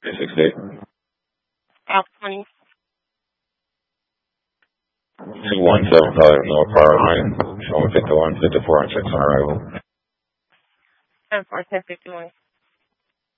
368. Alpha 20. 217 North Power Line. Showing 51, 54 on 6 on arrival. 10-4, 1051.